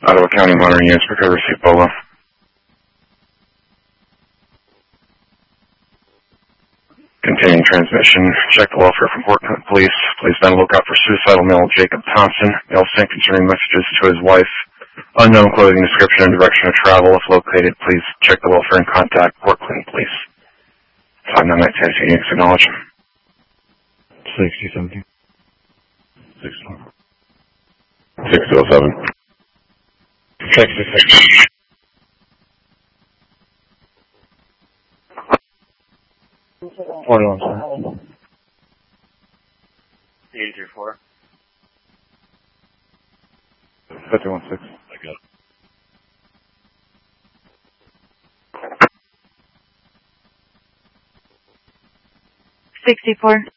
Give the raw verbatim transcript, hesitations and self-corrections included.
Ottawa County monitoring units recovery receipt Bolo. Continuing transmission. Check the welfare from Fort Hunt Police. Please then look out for suicidal male Jacob Thompson. Male sent concerning messages to his wife. Unknown clothing description and direction of travel. If located, please check the welfare and contact Port Clinton Police. five nine nine ten Phoenix, acknowledge. sixty something. six oh seven. sixty-six. forty-one, sir. eight three four. fifty-one six. I got it. sixty-four.